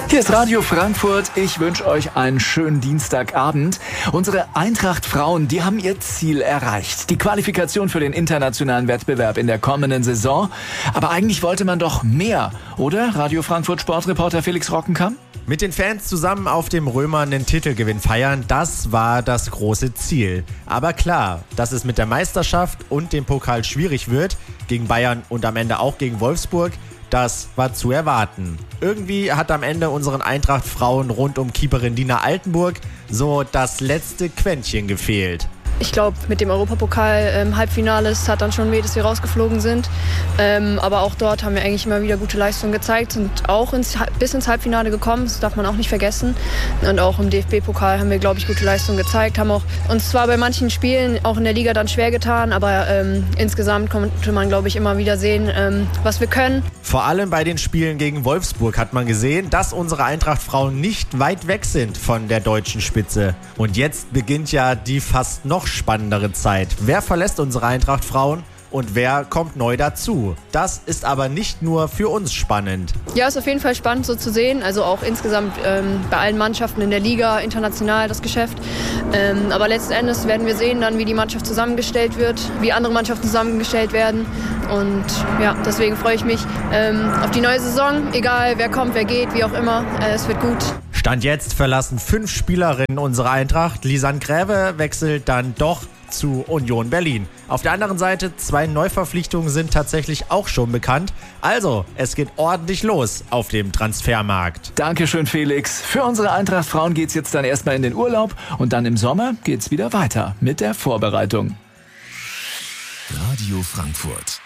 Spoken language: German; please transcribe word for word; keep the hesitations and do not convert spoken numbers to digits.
Hier ist Radio Frankfurt. Ich wünsche euch einen schönen Dienstagabend. Unsere Eintracht-Frauen, die haben ihr Ziel erreicht. Die Qualifikation für den internationalen Wettbewerb in der kommenden Saison. Aber eigentlich wollte man doch mehr, oder? Radio Frankfurt Sportreporter Felix Rockenkamp? Mit den Fans zusammen auf dem Römer einen Titelgewinn feiern, das war das große Ziel. Aber klar, dass es mit der Meisterschaft und dem Pokal schwierig wird, gegen Bayern und am Ende auch gegen Wolfsburg, das war zu erwarten. Irgendwie hat am Ende unseren Eintracht-Frauen rund um Keeperin Dina Altenburg so das letzte Quäntchen gefehlt. Ich glaube, mit dem Europapokal-Halbfinale ähm, hat dann schon weh, dass wir rausgeflogen sind. Ähm, aber auch dort haben wir eigentlich immer wieder gute Leistungen gezeigt, sind auch ins, bis ins Halbfinale gekommen, das darf man auch nicht vergessen. Und auch im D F B-Pokal haben wir, glaube ich, gute Leistungen gezeigt, haben auch uns zwar bei manchen Spielen auch in der Liga dann schwer getan, aber ähm, insgesamt konnte man, glaube ich, immer wieder sehen, ähm, was wir können. Vor allem bei den Spielen gegen Wolfsburg hat man gesehen, dass unsere Eintracht-Frauen nicht weit weg sind von der deutschen Spitze. Und jetzt beginnt ja die fast noch spannendere Zeit. Wer verlässt unsere Eintracht-Frauen und wer kommt neu dazu? Das ist aber nicht nur für uns spannend. Ja, ist auf jeden Fall spannend so zu sehen. Also auch insgesamt ähm, bei allen Mannschaften in der Liga, international das Geschäft. Ähm, aber letzten Endes werden wir sehen dann, wie die Mannschaft zusammengestellt wird, wie andere Mannschaften zusammengestellt werden. Und ja, deswegen freue ich mich ähm, auf die neue Saison. Egal, wer kommt, wer geht, wie auch immer. Äh, es wird gut. Stand jetzt verlassen fünf Spielerinnen unsere Eintracht. Lisanne Gräve wechselt dann doch zu Union Berlin. Auf der anderen Seite, zwei Neuverpflichtungen sind tatsächlich auch schon bekannt. Also, es geht ordentlich los auf dem Transfermarkt. Dankeschön, Felix. Für unsere Eintracht-Frauen geht's jetzt dann erstmal in den Urlaub und dann im Sommer geht's wieder weiter mit der Vorbereitung. Radio Frankfurt.